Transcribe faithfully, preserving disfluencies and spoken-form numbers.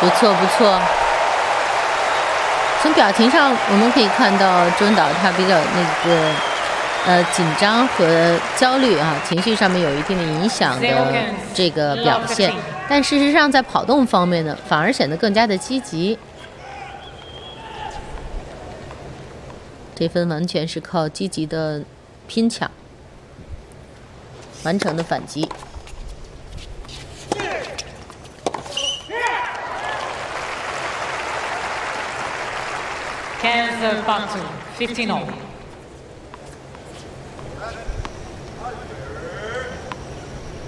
不错不错。从表情上我们可以看到周恩导他比较那个呃紧张和焦虑啊，情绪上面有一定的影响的这个表现，但事实上在跑动方面呢，反而显得更加的积极。这分完全是靠积极的拼抢完成的反击。 Kansas Batu, fifteen all.